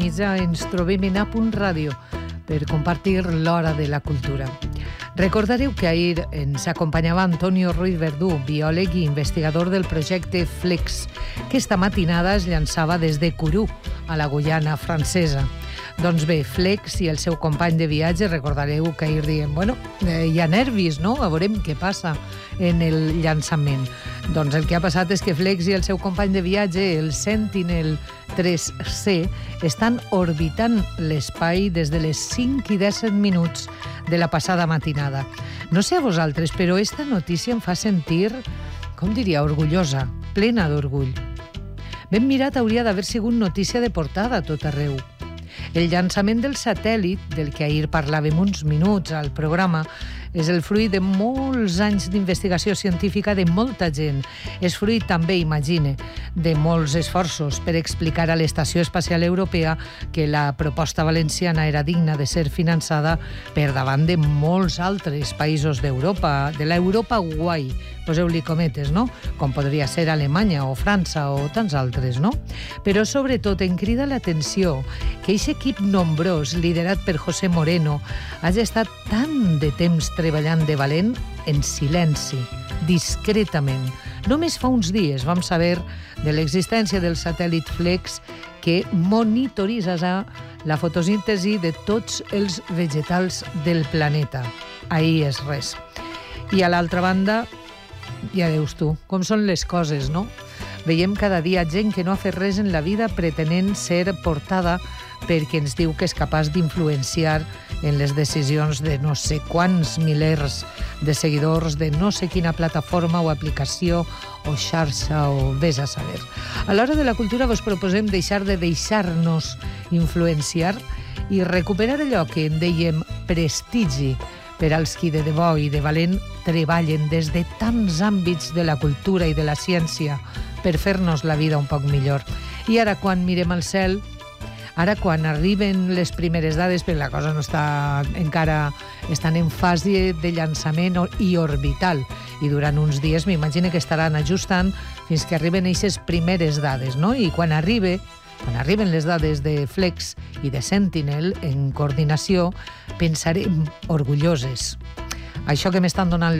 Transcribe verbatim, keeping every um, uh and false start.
mitja ens trobem en A Punt Ràdio per compartir l'hora de la cultura. Recordareu que ahir ens acompanyava Antonio Ruiz Verdú, biòleg i investigador del projecte Flex, que esta matinada es llançava des de Kourou, a la Guyana francesa. Doncs bé, Flex i el seu company de viatge, recordareu que ahir diem, bueno, eh, hi ha nervis, no? A veurem què passa en el llançament. Doncs el que ha passat és que Flex i el seu company de viatge, el Sentinel tres C, estan orbitant l'espai des de les cinc i disset minuts de la passada matinada. No sé a vosaltres, però esta notícia em fa sentir, com diria, orgullosa, plena d'orgull. Ben mirat hauria d'haver sigut notícia de portada a tot arreu. El llançament del satèl·lit, del que ahir parlàvem uns minuts al programa, és el fruit de molts anys d'investigació científica de molta gent. És fruit també, imagine, de molts esforços per explicar a l'Estació Espacial Europea que la proposta valenciana era digna de ser finançada per davant de molts altres països d'Europa, de l'Europa guai, poseu-li cometes, no? Com podria ser Alemanya o França o tants altres, no? Però sobretot em crida l'atenció que aquest equip nombrós, liderat per José Moreno, hagi estat tant de temps treballant de valent en silenci, discretament. Només fa uns dies vam saber de l'existència del satèl·lit Flex que monitoritzarà la fotosíntesi de tots els vegetals del planeta. Ahir és res. I a l'altra banda, ja veus tu, com són les coses, no? Veiem cada dia gent que no ha fet res en la vida pretenent ser portada perquè ens diu que és capaç d'influenciar en les decisions de no sé quants milers de seguidors de no sé quina plataforma o aplicació o xarxa o vés a saber. A l'hora de la cultura vos proposem deixar de deixar-nos influenciar i recuperar allò que en dèiem prestigi per als qui de debò i de valent treballen des de tants àmbits de la cultura i de la ciència per fer-nos la vida un poc millor. I ara, quan mirem al cel, ara quan arriben les primeres dades, perquè la cosa no està encara, estan en fase de llançament i orbital, i durant uns dies m'imagino que estaran ajustant fins que arriben aquestes primeres dades, no? I quan arribe, quan arriben les dades de Flex i de Sentinel en coordinació, pensarem orgulloses. Això que m'estan donant